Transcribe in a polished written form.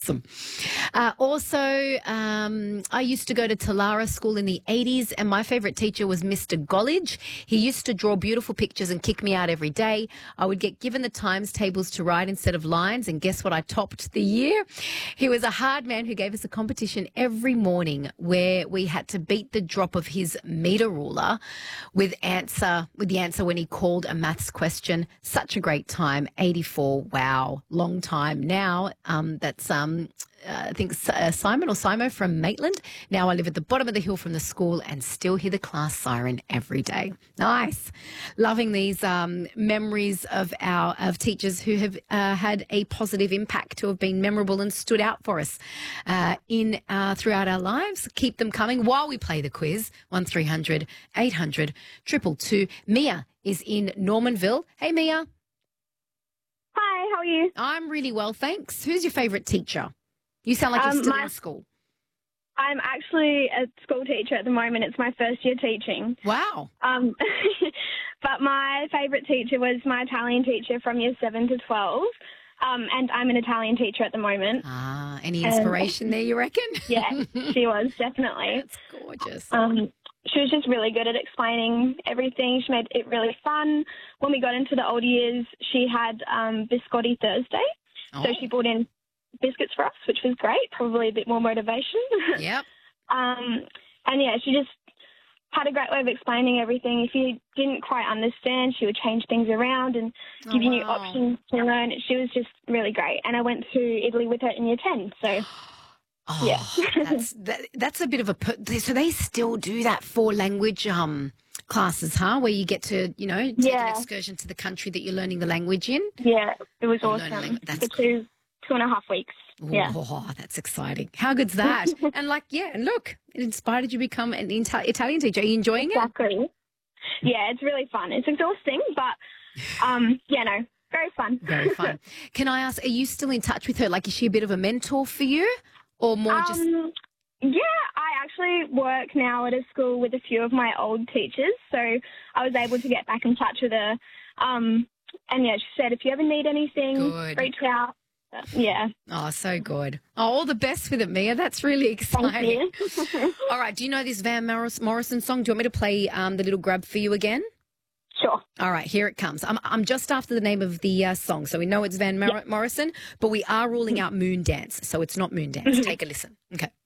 awesome. I used to go to Talara School in the 80s, and my favourite teacher was Mr. Gollidge. He used to draw beautiful pictures and kick me out every day. I would get given the times tables to write instead of lines, and guess what? I topped the year. He was a hard man who gave us a competition every morning where we had to beat the drop of his meter ruler with the answer when he called a maths question. Such a great time. 84. Wow. Long time. Now, that's I think Simon or Simo from Maitland. Now I live at the bottom of the hill from the school and still hear the class siren every day. Nice. Loving these memories of teachers who have had a positive impact, who have been memorable and stood out for us throughout our lives. Keep them coming while we play the quiz. 1300 800 222. Mia is in Normanville. Hey, Mia. Hi, how are you? I'm really well, thanks. Who's your favourite teacher? You sound like you're still in school. I'm actually a school teacher at the moment. It's my first year teaching. Wow. But my favourite teacher was my Italian teacher from year 7 to 12. And I'm an Italian teacher at the moment. Ah, any inspiration there, you reckon? Yeah, she was, definitely. That's gorgeous. She was just really good at explaining everything. She made it really fun. When we got into the older years, she had Biscotti Thursday. Oh. So she brought in biscuits for us, which was great, probably a bit more motivation. Yep. And yeah, she just had a great way of explaining everything. If you didn't quite understand, she would change things around and give you new options to learn. She was just really great. And I went to Italy with her in year 10, so yeah. That's a bit of so they still do that 4-language classes, huh? Where you get to, take an excursion to the country that you're learning the language in? Yeah, it was awesome. That's for 2.5 weeks. Yeah. Oh, that's exciting. How good's that? And look, it inspired you to become an Italian teacher. Are you enjoying it? Exactly. Yeah, it's really fun. It's exhausting, but, very fun. Very fun. Can I ask, are you still in touch with her? Like, is she a bit of a mentor for you or more just... Yeah, I actually work now at a school with a few of my old teachers, so I was able to get back in touch with her. And, yeah, she said, if you ever need anything, reach out. Yeah. Oh, so good. Oh, all the best with it, Mia. That's really exciting. Thank you. All right. Do you know this Van Morrison song? Do you want me to play the little grab for you again? Sure. All right. Here it comes. I'm just after the name of the song, so we know it's Van Morrison, but we are ruling out Moon Dance, so it's not Moon Dance. Take a listen. Okay.